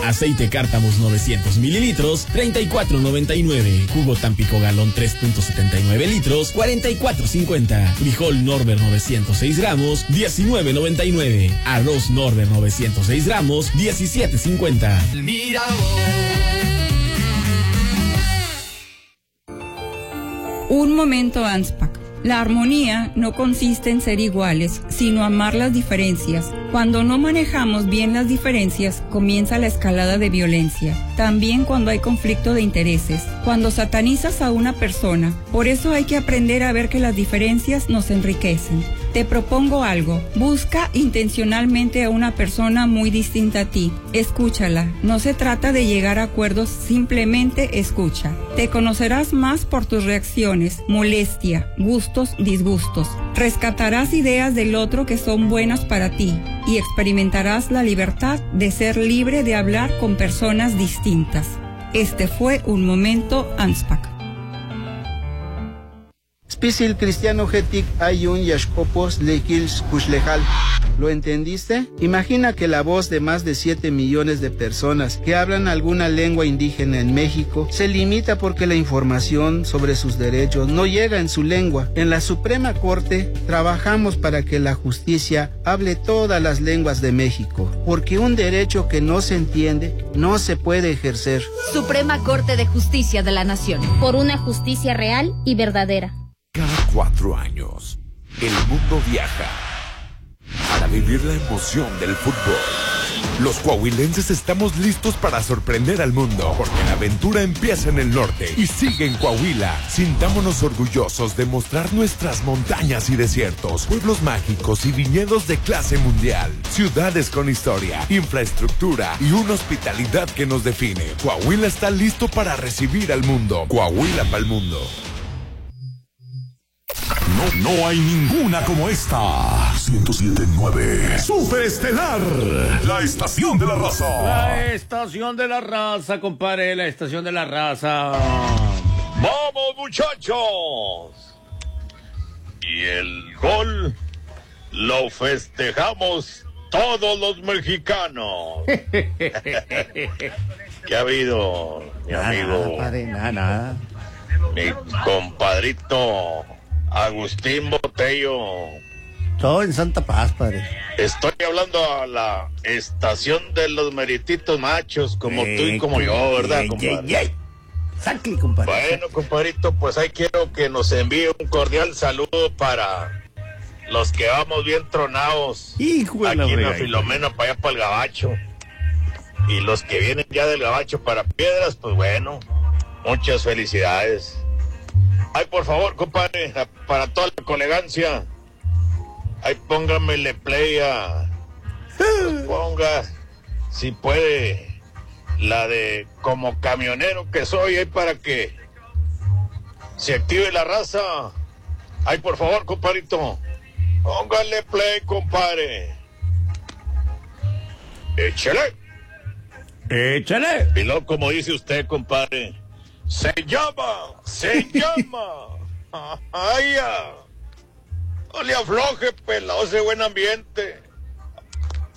Aceite Cártamos 900 mililitros, 34.99. Jugo Tampico Galón 3.79 litros, 44.50. Frijol Norber 906 gramos, 19.99. Arroz Norber 906 gramos, 17.50. Mira Un momento ANSPAC. La armonía no consiste en ser iguales, sino amar las diferencias. Cuando no manejamos bien las diferencias, comienza la escalada de violencia. También cuando hay conflicto de intereses, cuando satanizas a una persona. Por eso hay que aprender a ver que las diferencias nos enriquecen. Te propongo algo. Busca intencionalmente a una persona muy distinta a ti. Escúchala. No se trata de llegar a acuerdos, simplemente escucha. Te conocerás más por tus reacciones, molestia, gustos, disgustos. Rescatarás ideas del otro que son buenas para ti y experimentarás la libertad de ser libre de hablar con personas distintas. Este fue un momento ANSPAC. Spisil cristiano getic ayun yashkopos lekils kushlejal. ¿Lo entendiste? Imagina que la voz de más de 7 millones de personas que hablan alguna lengua indígena en México se limita porque la información sobre sus derechos no llega en su lengua. En la Suprema Corte trabajamos para que la justicia hable todas las lenguas de México, porque un derecho que no se entiende no se puede ejercer. Suprema Corte de Justicia de la Nación. Por una justicia real y verdadera. Cada 4 años, el mundo viaja para vivir la emoción del fútbol. Los coahuilenses estamos listos para sorprender al mundo, porque la aventura empieza en el norte y sigue en Coahuila. Sintámonos orgullosos de mostrar nuestras montañas y desiertos, pueblos mágicos y viñedos de clase mundial, ciudades con historia, infraestructura y una hospitalidad que nos define. Coahuila está listo para recibir al mundo. Coahuila para el mundo. No hay ninguna como esta. 107.9 Superestelar, la estación de la raza. La estación de la raza, compadre, la estación de la raza. ¡Vamos, muchachos! Y el gol lo festejamos todos los mexicanos. ¿Qué ha habido, mi amigo? Nada. Mi compadrito Agustín Botello. Todo en Santa Paz, padre. Estoy hablando a la estación de los merititos machos, como tú y como yo, ¿verdad, compadre? Saque, compadre. Bueno, compadrito, pues ahí quiero que nos envíe un cordial saludo para los que vamos bien tronados. Hijo aquí en la Filomena, para allá, para el Gabacho. Y los que vienen ya del Gabacho para Piedras, pues bueno, muchas felicidades. Ay, por favor, compadre, para toda la colegancia, ahí póngamele play a... Pues ponga, si puede, la de Como Camionero que soy, ahí para que se active la raza. Ay, por favor, compadrito, póngale play, compadre. Échale. Y luego, como dice usted, compadre, se llama. Ay, ya. No le afloje, pelado, ese buen ambiente.